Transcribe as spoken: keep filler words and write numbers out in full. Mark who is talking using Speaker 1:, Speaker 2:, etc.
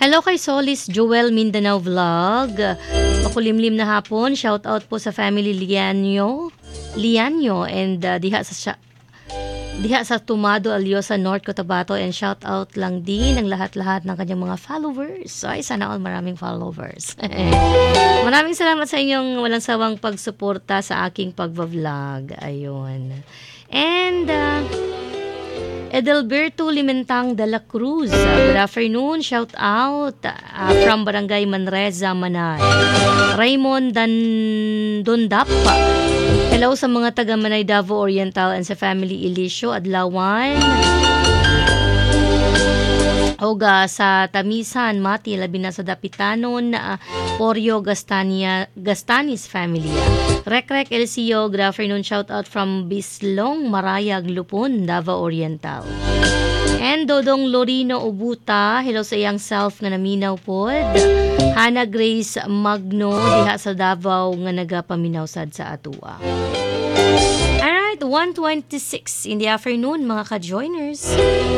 Speaker 1: Hello kay Solis Joel Mindanao Vlog. Makulimlim na hapon. Shout out po sa family Lianyo. Lianyo and uh, diha sa siya, diha sa Tumado Alyosa North Cotabato, and shout out lang din ng lahat-lahat ng kanyang mga followers. So, ay sana all maraming followers. Maraming salamat sa inyong walang sawang pagsuporta sa aking pagva-vlog. Ayun. And uh, Edelberto Limentang de la Cruz. Uh, good afternoon. Shout out uh, from Barangay Manresa, Manay. Raymond Dan Dondap. Hello sa mga taga Manay, Davao Oriental and sa family Elisio Adlawan. Oga sa Tamisan, Mati, labi na sa Dapitanon, uh, Porio Gastania, Gastanis family. Rekrek Elcio, good afternoon. Shout out from Bislong, Marayag, Lupon, Davao Oriental. And Dodong Lorino Ubuta, hello sa iyang self nga naminaw pod. Hana Grace Magno, diha sa Davao nga nagapaminaw sad sa atua. Alright, one twenty-six in the afternoon mga ka-joiners.